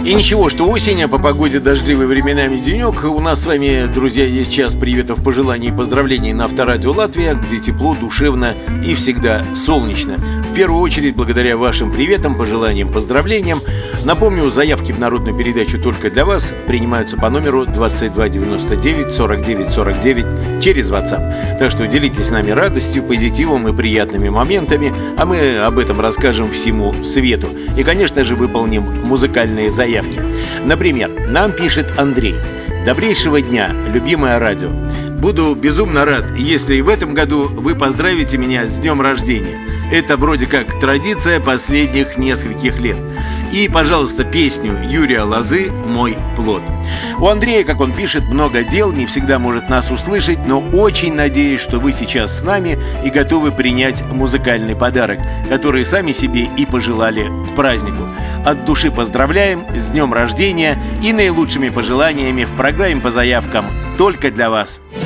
И ничего, что осень, а по погоде дождливый временами денек. У нас с вами, друзья, есть час приветов, пожеланий и поздравлений на Авторадио Латвия, где тепло, душевно и всегда солнечно. В первую очередь, благодаря вашим приветам, пожеланиям, поздравлениям. Напомню, заявки в народную передачу «Только для вас» принимаются по номеру 2299 49 49 через WhatsApp. Так что делитесь с нами радостью, позитивом и приятными моментами, а мы об этом расскажем всему свету. И, конечно же, выполним музыкальные заявки. Например, нам пишет Андрей: «Добрейшего дня, любимое радио. Буду безумно рад, если и в этом году вы поздравите меня с днем рождения. Это вроде как традиция последних нескольких лет. И, пожалуйста, песню Юрия Лозы «Мой плод». У Андрея, как он пишет, много дел, не всегда может нас услышать, но очень надеюсь, что вы сейчас с нами и готовы принять музыкальный подарок, который сами себе и пожелали к празднику. От души поздравляем с днем рождения и наилучшими пожеланиями в программе по заявкам «Только для вас».